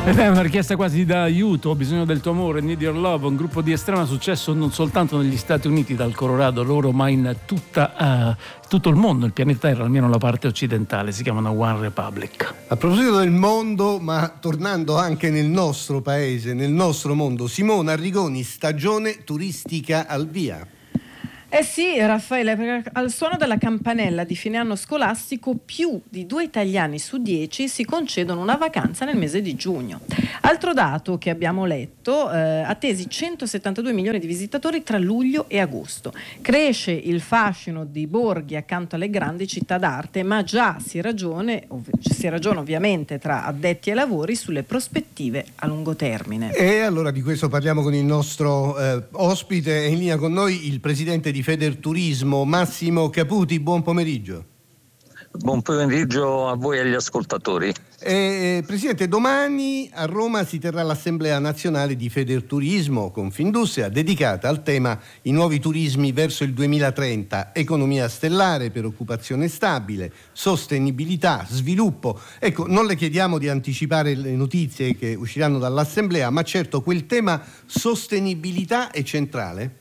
È una richiesta quasi da aiuto, ho bisogno del tuo amore, Need Your Love, un gruppo di estremo successo non soltanto negli Stati Uniti, dal Colorado loro, ma in tutto il mondo, il pianeta Terra, almeno la parte occidentale, si chiamano One Republic. A proposito del mondo, ma tornando anche nel nostro paese, nel nostro mondo, Simona Arrigoni, stagione turistica al via. Eh sì, Raffaele, perché al suono della campanella di fine anno scolastico più di 2 italiani su 10 si concedono una vacanza nel mese di giugno. Altro dato che abbiamo letto, attesi 172 milioni di visitatori tra luglio e agosto. Cresce il fascino di borghi accanto alle grandi città d'arte, ma già si ragiona ovviamente tra addetti ai lavori sulle prospettive a lungo termine. E allora di questo parliamo con il nostro ospite, è in linea con noi il presidente di Federturismo, Massimo Caputi. Buon pomeriggio. Buon pomeriggio a voi e agli ascoltatori. Presidente, domani a Roma si terrà l'Assemblea Nazionale di Federturismo Confindustria dedicata al tema i nuovi turismi verso il 2030, economia stellare per occupazione stabile, sostenibilità, sviluppo. Ecco, non le chiediamo di anticipare le notizie che usciranno dall'Assemblea, ma certo quel tema sostenibilità è centrale.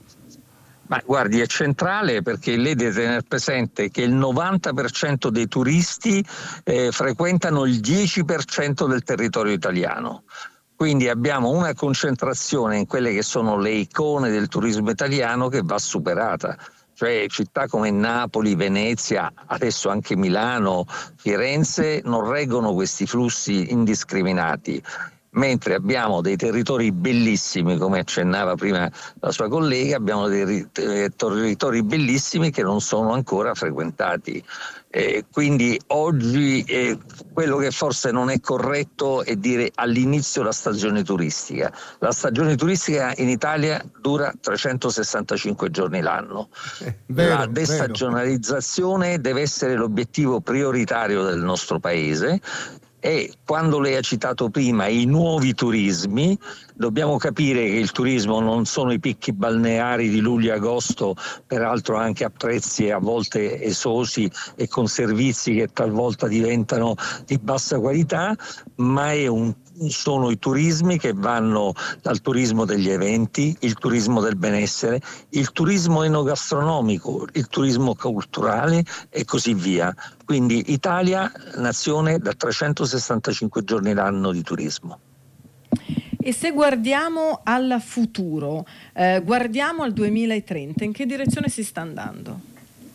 Ma guardi, è centrale perché lei deve tenere presente che il 90% dei turisti frequentano il 10% del territorio italiano. Quindi abbiamo una concentrazione in quelle che sono le icone del turismo italiano che va superata. Cioè città come Napoli, Venezia, adesso anche Milano, Firenze non reggono questi flussi indiscriminati. Mentre abbiamo dei territori bellissimi, come accennava prima la sua collega, abbiamo dei territori bellissimi che non sono ancora frequentati. Quindi oggi quello che forse non è corretto è dire all'inizio la stagione turistica. La stagione turistica in Italia dura 365 giorni l'anno. La destagionalizzazione deve essere l'obiettivo prioritario del nostro paese. E quando lei ha citato prima i nuovi turismi, dobbiamo capire che il turismo non sono i picchi balneari di luglio e agosto, peraltro anche a prezzi a volte esosi e con servizi che talvolta diventano di bassa qualità, ma sono i turismi che vanno dal turismo degli eventi, il turismo del benessere, il turismo enogastronomico, il turismo culturale e così via. Quindi Italia, nazione da 365 giorni l'anno di turismo. E se guardiamo al futuro, guardiamo al 2030, in che direzione si sta andando?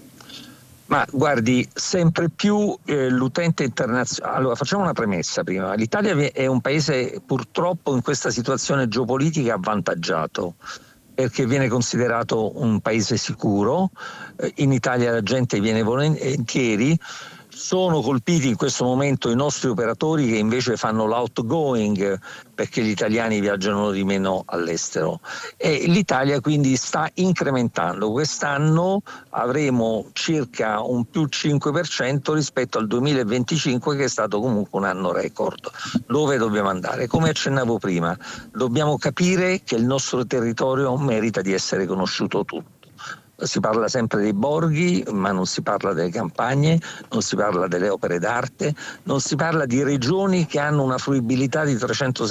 Ma guardi, sempre più l'utente internazionale. Allora, facciamo una premessa prima. L'Italia è un paese purtroppo in questa situazione geopolitica avvantaggiato, perché viene considerato un paese sicuro. In Italia la gente viene volentieri. Sono colpiti in questo momento i nostri operatori che invece fanno l'outgoing, perché gli italiani viaggiano di meno all'estero, e l'Italia quindi sta incrementando. Quest'anno avremo circa un più 5% rispetto al 2025, che è stato comunque un anno record. Dove dobbiamo andare? Come accennavo prima, dobbiamo capire che il nostro territorio merita di essere conosciuto tutto. Si parla sempre dei borghi, ma non si parla delle campagne, non si parla delle opere d'arte, non si parla di regioni che hanno una fruibilità di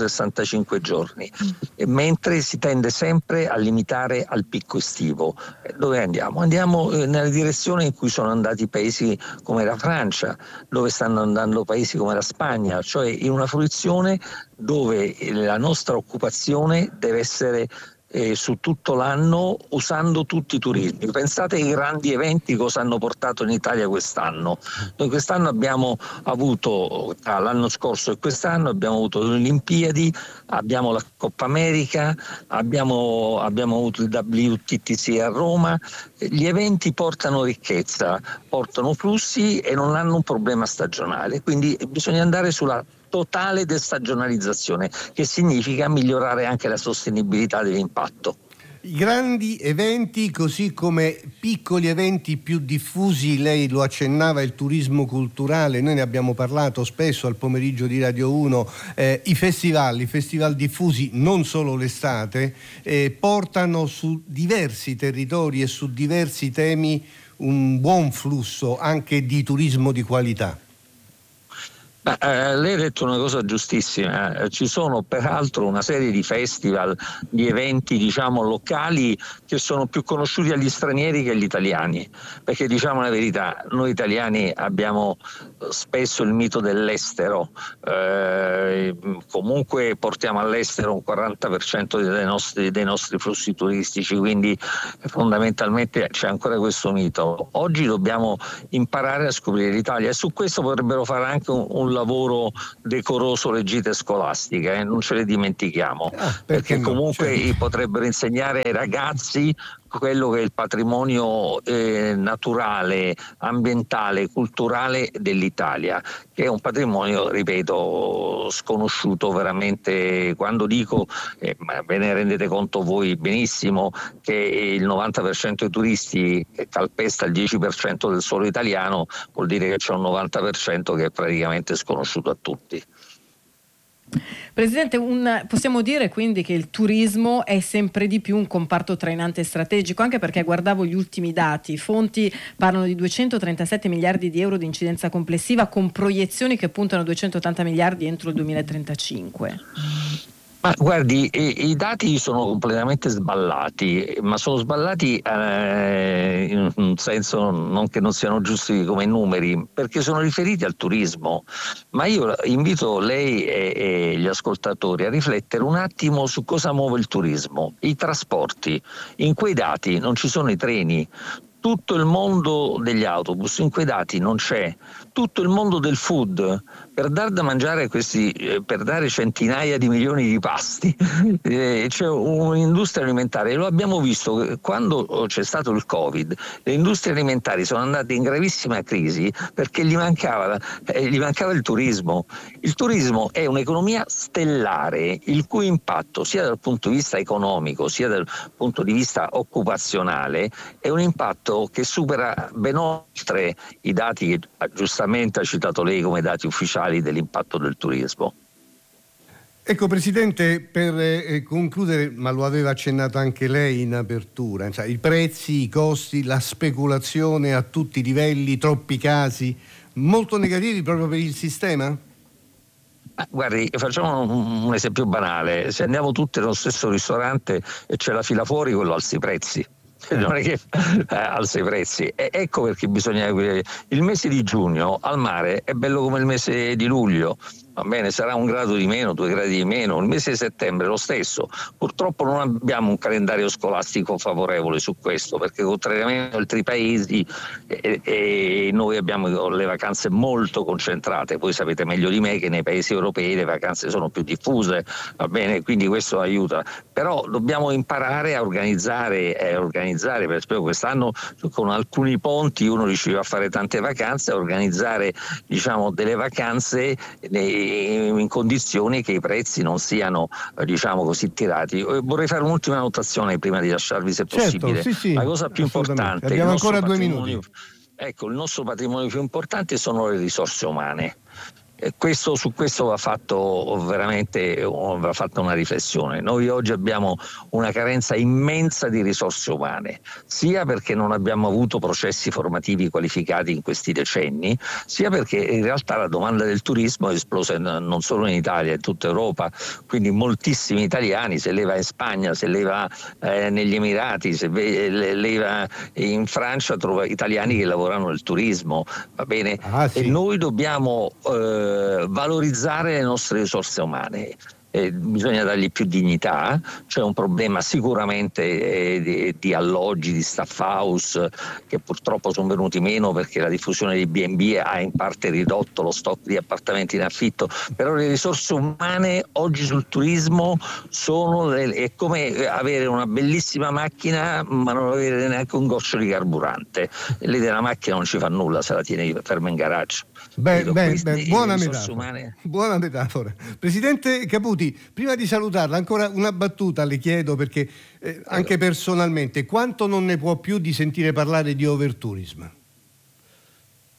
365 giorni, mentre si tende sempre a limitare al picco estivo. Dove andiamo? Andiamo nella direzione in cui sono andati paesi come la Francia, dove stanno andando paesi come la Spagna, cioè in una fruizione dove la nostra occupazione deve essere su tutto l'anno, usando tutti i turismi. Pensate ai grandi eventi cosa hanno portato in Italia quest'anno. Noi quest'anno abbiamo avuto, l'anno scorso e quest'anno abbiamo avuto le Olimpiadi, abbiamo la Coppa America, abbiamo avuto il WTTC a Roma. Gli eventi portano ricchezza, portano flussi e non hanno un problema stagionale, quindi bisogna andare sulla totale destagionalizzazione, che significa migliorare anche la sostenibilità dell'impatto. I grandi eventi, così come piccoli eventi più diffusi, lei lo accennava, il turismo culturale, noi ne abbiamo parlato spesso al pomeriggio di Radio 1, i festival diffusi, non solo l'estate, portano su diversi territori e su diversi temi un buon flusso anche di turismo di qualità. Lei ha detto una cosa giustissima, ci sono peraltro una serie di festival, di eventi diciamo locali che sono più conosciuti agli stranieri che agli italiani, perché diciamo la verità, noi italiani abbiamo spesso il mito dell'estero, comunque portiamo all'estero un 40% dei nostri flussi turistici, quindi fondamentalmente c'è ancora questo mito. Oggi dobbiamo imparare a scoprire l'Italia e su questo potrebbero fare anche un lavoro decoroso, le gite scolastiche, non ce le dimentichiamo, perché no? comunque potrebbero insegnare ai ragazzi quello che è il patrimonio naturale, ambientale, culturale dell'Italia, che è un patrimonio, ripeto, sconosciuto veramente. Quando dico, ma ve ne rendete conto voi benissimo, che il 90% dei turisti calpesta il 10% del suolo italiano, vuol dire che c'è un 90% che è praticamente sconosciuto a tutti. Presidente, possiamo dire quindi che il turismo è sempre di più un comparto trainante e strategico, anche perché guardavo gli ultimi dati, i fonti parlano di 237 miliardi di euro di incidenza complessiva con proiezioni che puntano a 280 miliardi entro il 2035. Ma guardi, i dati sono completamente sballati, ma sono sballati in un senso non che non siano giusti come numeri, perché sono riferiti al turismo. Ma io invito lei e gli ascoltatori a riflettere un attimo su cosa muove il turismo, i trasporti. In quei dati non ci sono i treni. Tutto il mondo degli autobus, in quei dati non c'è, tutto il mondo del food, per dar da mangiare per dare centinaia di milioni di pasti, c'è un'industria alimentare, e lo abbiamo visto quando c'è stato il Covid, le industrie alimentari sono andate in gravissima crisi perché gli mancava il turismo. Il turismo è un'economia stellare, il cui impatto sia dal punto di vista economico sia dal punto di vista occupazionale è un impatto che supera ben oltre i dati che giustamente ha citato lei come dati ufficiali dell'impatto del turismo. Ecco Presidente, per concludere, ma lo aveva accennato anche lei in apertura, i prezzi, i costi, la speculazione a tutti i livelli, troppi casi, molto negativi proprio per il sistema? Guardi, facciamo un esempio banale, se andiamo tutti nello stesso ristorante e c'è la fila fuori, quello alza i prezzi. Non è che alza i prezzi, ecco perché bisogna il mese di giugno al mare è bello come il mese di luglio, va bene, sarà 1 grado di meno, 2 gradi di meno, il mese di settembre lo stesso. Purtroppo non abbiamo un calendario scolastico favorevole su questo, perché contrariamente ad altri paesi noi abbiamo le vacanze molto concentrate. Voi sapete meglio di me che nei paesi europei le vacanze sono più diffuse, va bene, quindi questo aiuta, però dobbiamo imparare a organizzare, per esempio quest'anno con alcuni ponti uno riusciva a fare tante vacanze, a organizzare diciamo delle vacanze in condizioni che i prezzi non siano diciamo così tirati. Vorrei fare un'ultima notazione prima di lasciarvi, se possibile. Sì, la cosa più importante, abbiamo ancora 2 minuti. Ecco, il nostro patrimonio più importante sono le risorse umane. Su questo va fatta una riflessione. Noi oggi abbiamo una carenza immensa di risorse umane, sia perché non abbiamo avuto processi formativi qualificati in questi decenni, sia perché in realtà la domanda del turismo è esplosa non solo in Italia, in tutta Europa, quindi moltissimi italiani, se lei va in Spagna, se lei va negli Emirati, se lei va in Francia, trova italiani che lavorano nel turismo, va bene? Sì. E noi dobbiamo valorizzare le nostre risorse umane. Bisogna dargli più dignità, c'è un problema sicuramente di alloggi, di staff house che purtroppo sono venuti meno perché la diffusione di B&B ha in parte ridotto lo stock di appartamenti in affitto, però le risorse umane oggi sul turismo è come avere una bellissima macchina ma non avere neanche un goccio di carburante. Lei della macchina non ci fa nulla se la tiene ferma in garage. Buona metafora. Presidente Caputi, prima di salutarla ancora una battuta le chiedo, perché anche personalmente quanto non ne può più di sentire parlare di overtourism?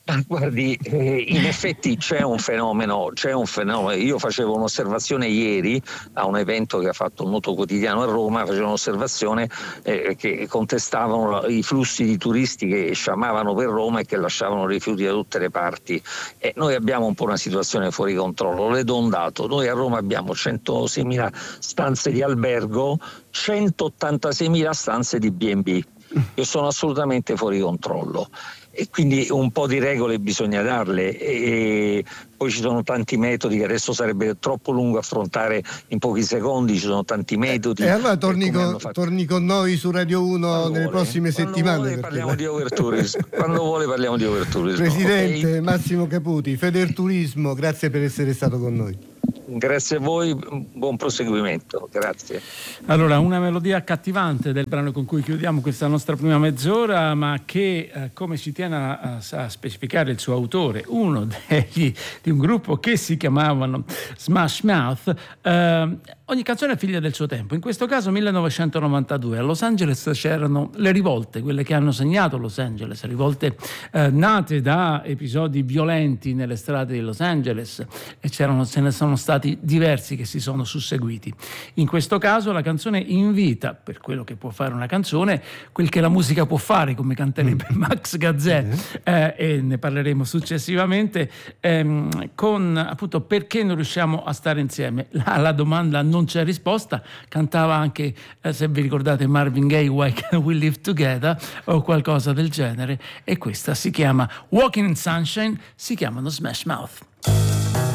Guardi, in effetti c'è un fenomeno. Io facevo un'osservazione ieri a un evento che ha fatto un noto quotidiano a Roma, facevo un'osservazione che contestavano i flussi di turisti che sciamavano per Roma e che lasciavano rifiuti da tutte le parti. Noi abbiamo un po' una situazione fuori controllo, le do un dato: noi a Roma abbiamo 106.000 stanze di albergo, 186.000 stanze di B&B, che sono assolutamente fuori controllo. E quindi un po' di regole bisogna darle, e poi ci sono tanti metodi che adesso sarebbe troppo lungo affrontare in pochi secondi. Ci sono tanti metodi. E allora torni con noi su Radio 1 nelle prossime settimane. Parliamo di overtourism. Quando vuole parliamo di overtourism. Presidente, okay? Massimo Caputi, Federturismo, grazie per essere stato con noi. Grazie a voi, buon proseguimento, grazie. Allora, una melodia accattivante del brano con cui chiudiamo questa nostra prima mezz'ora, ma che, come ci tiene a specificare il suo autore, uno di un gruppo che si chiamavano Smash Mouth, ogni canzone è figlia del suo tempo. In questo caso 1992, a Los Angeles c'erano le rivolte, quelle che hanno segnato Los Angeles, rivolte nate da episodi violenti nelle strade di Los Angeles, e ce ne sono stati diversi che si sono susseguiti. In questo caso la canzone invita, per quello che può fare una canzone, quel che la musica può fare, come canterebbe Max Gazzè, e ne parleremo successivamente, con appunto perché non riusciamo a stare insieme. La domanda non c'è risposta. Cantava anche, se vi ricordate, Marvin Gaye, Why Can't We Live Together, o qualcosa del genere, e questa si chiama Walking in Sunshine, si chiamano Smash Mouth.